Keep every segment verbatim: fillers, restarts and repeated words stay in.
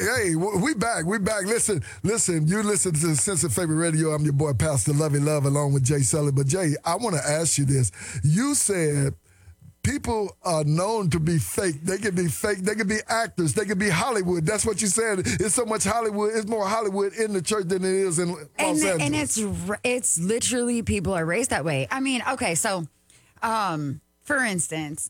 hey, we back. We back. Listen, listen, you listen to Sense of Favorite Radio. I'm your boy, Pastor Lovey Love, along with Jay Sully. But, Jay, I want to ask you this. You said people are known to be fake. They can be fake. They can be actors. They can be Hollywood. That's what you said. It's so much Hollywood. It's more Hollywood in the church than it is in Los and, Angeles. And it's, it's literally people are raised that way. I mean, okay, so, um, for instance,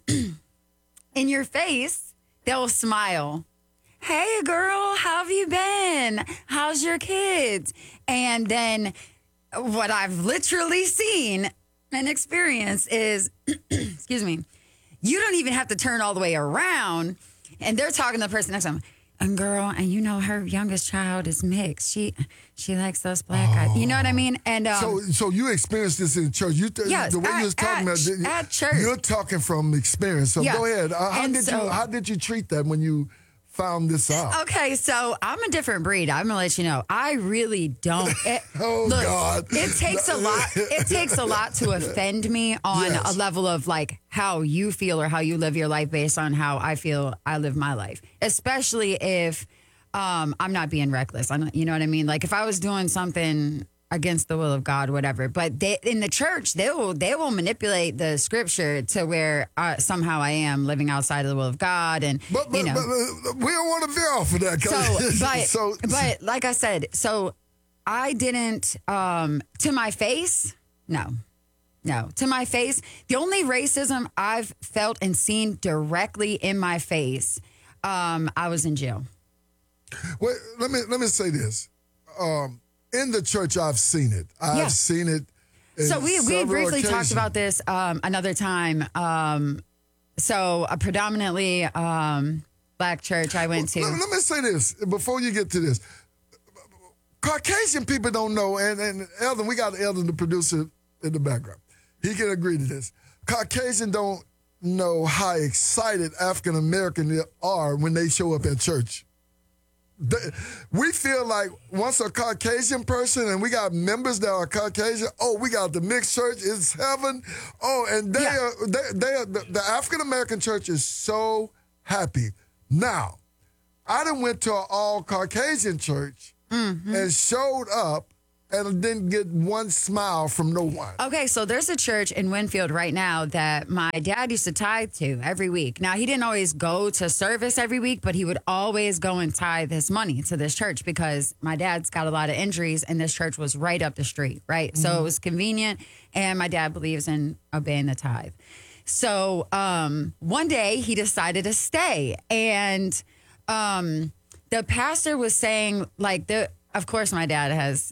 in your face, they'll smile. Hey, girl, how have you been? How's your kids? And then what I've literally seen and experienced is, excuse me, you don't even have to turn all the way around. And they're talking to the person next to them. And girl, and you know her youngest child is mixed. She she likes those black eyes. You know what I mean? And um, so so you experienced this in church. You th- yes, the way at, you was talking at, about at church. You're talking from experience. So yeah. go ahead. Uh, how and did so, you how did you treat that when you found this out? Okay, so I'm a different breed. I'm gonna let you know. I really don't. It, oh look, God! It takes a lot. It takes a lot to offend me on yes. a level of like how you feel or how you live your life based on how I feel I live my life. Especially if um, I'm not being reckless. I'm, you know what I mean? Like if I was doing something against the will of God, whatever. But they, in the church, they will they will manipulate the scripture to where uh, somehow I am living outside of the will of God, and but, but, you know, but, uh, we don't want to veer off of that. So, but so, but like I said, so I didn't um, to my face. No, no, to my face. The only racism I've felt and seen directly in my face, um, I was in jail. Wait, let me let me say this. Um, In the church, I've seen it. I've yeah. seen it. So we we briefly occasions. talked about this um, another time. Um, so a predominantly um, black church I went to. Let, let me say this before you get to this. Caucasian people don't know, and, and Eldon, we got Eldon, the producer, in the background. He can agree to this. Caucasian don't know how excited African Americans are when they show up at church. We feel like once a Caucasian person and we got members that are Caucasian, oh, we got the mixed church, it's heaven. Oh, and they yeah. are, they, they are, the, the African-American church is so happy. Now, I done went to an all-Caucasian church mm-hmm. and showed up and didn't get one smile from no one. Okay, so there's a church in Winfield right now that my dad used to tithe to every week. Now, he didn't always go to service every week, but he would always go and tithe his money to this church because my dad's got a lot of injuries and this church was right up the street, right? Mm-hmm. So it was convenient, and my dad believes in obeying the tithe. So um, one day he decided to stay, and um, the pastor was saying, like, the of course my dad has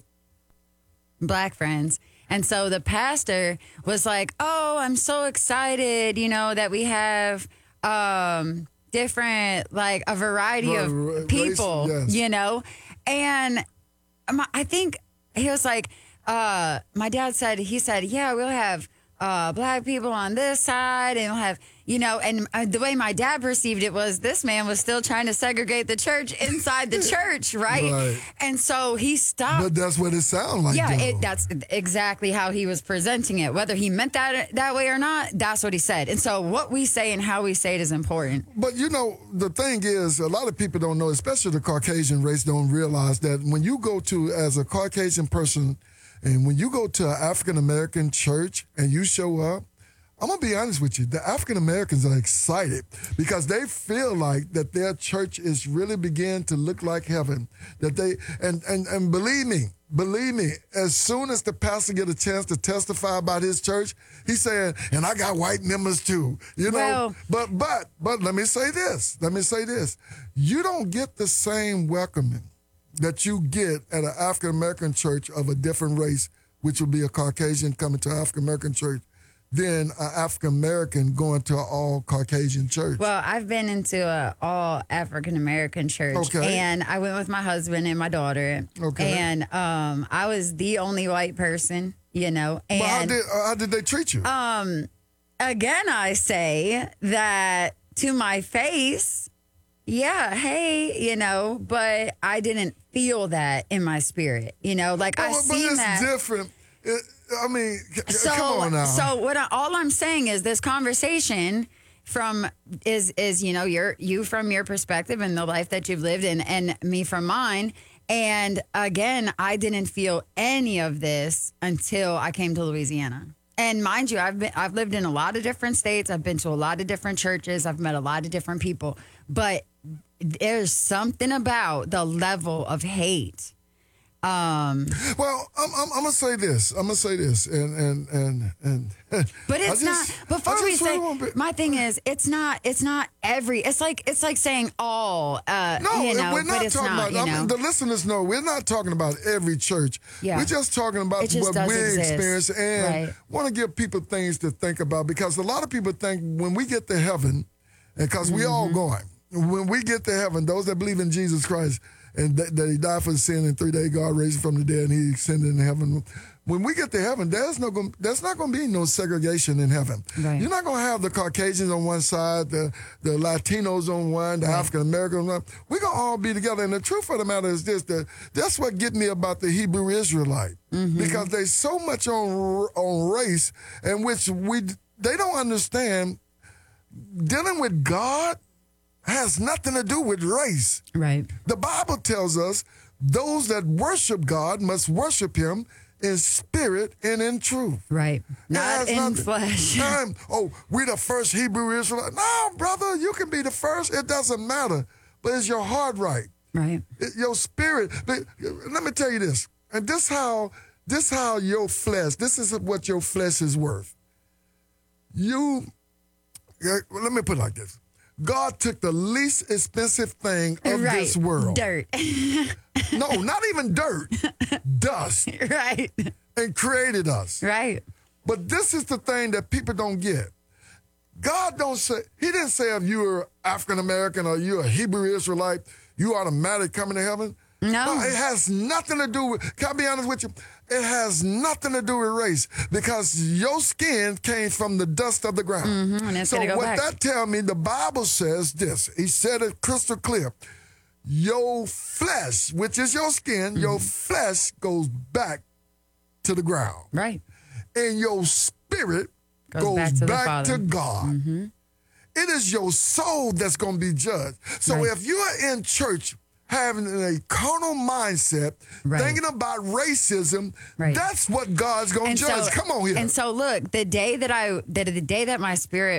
black friends. And so the pastor was like, oh, I'm so excited, you know, that we have um, different, like a variety R- of r- people, race, yes. you know. And my, I think he was like, uh, my dad said, he said, yeah, we'll have uh, black people on this side and we'll have, you know, and uh, the way my dad perceived it was this man was still trying to segregate the church inside the church, right? Right. And so he stopped. But that's what it sounded like. Yeah, though. it, that's exactly how he was presenting it. Whether he meant that that way or not, that's what he said. And so what we say and how we say it is important. But, you know, the thing is, a lot of people don't know, especially the Caucasian race, don't realize that when you go to, as a Caucasian person, and when you go to an African-American church and you show up, I'm going to be honest with you. The African Americans are excited because they feel like that their church is really beginning to look like heaven. That they and, and, and believe me, believe me, as soon as the pastor get a chance to testify about his church, he's saying, and I got white members too. You know, well, but but but let me say this. Let me say this. You don't get the same welcoming that you get at an African American church of a different race, which would be a Caucasian coming to an African American church, than an African-American going to an all-Caucasian church. Well, I've been into an all-African-American church. Okay. And I went with my husband and my daughter. Okay. And um, I was the only white person, you know. And but how did, uh, how did they treat you? Um, again, I say that to my face, yeah, hey, you know, but I didn't feel that in my spirit, you know. Like, but, I but seen it's that. different. It, I mean, c- So, come on now. so what? I, all I'm saying is this conversation from is is you know your you from your perspective and the life that you've lived and and me from mine. And again, I didn't feel any of this until I came to Louisiana. And mind you, I've been I've lived in a lot of different states. I've been to a lot of different churches. I've met a lot of different people. But there's something about the level of hate. Um, well, I'm, I'm, I'm gonna say this. I'm gonna say this, and and and and. But it's just, not. Before we say, my thing is, it's not. It's not every. It's like it's like saying all. Uh, no, you know, we're not but it's talking not, about. you I know. mean, the listeners know we're not talking about every church. Yeah. We're just talking about just what does we exist. experience and Right. want to give people things to think about, because a lot of people think when we get to heaven, and because we all going, when we get to heaven, those that believe in Jesus Christ and that, that he died for sin and three days God raised him from the dead and he ascended into heaven. When we get to heaven, there's no gonna, there's not going to be no segregation in heaven. Right. You're not going to have the Caucasians on one side, the, the Latinos on one, the Right. African Americans on one. We're going to all be together. And the truth of the matter is this, that that's what get me about the Hebrew Israelite. Mm-hmm. Because they so much on on race, in which we they don't understand dealing with God has nothing to do with race. Right. The Bible tells us those that worship God must worship him in spirit and in truth. Right. Not has in nothing- flesh. Um, oh, we the first Hebrew Israelite. No, brother, you can be the first. It doesn't matter. But is your heart right? Right. It- your spirit. But let me tell you this. And this how this how your flesh, this is what your flesh is worth. You, yeah, let me put it like this. God took the least expensive thing of Right. this world. Dirt. No, not even dirt. Dust. Right. And created us. Right. But this is the thing that people don't get. God don't say, he didn't say if you're African American or you're a Hebrew Israelite, you automatically coming to heaven. No. It has nothing to do with, can I be honest with you? It has nothing to do with race, because your skin came from the dust of the ground. Mm-hmm, and it's so gonna go what back. that tell me, the Bible says this. He said it crystal clear. Your flesh, which is your skin, Mm-hmm. your flesh goes back to the ground. Right. And your spirit Goes goes, back to the back Father. to God. Mm-hmm. It is your soul that's going to be judged. So Right. if you're in church having a carnal mindset, Right. thinking about racism, Right. that's what God's going And to judge. so, Come on here. And so, look, the day that I, that the day that my spirit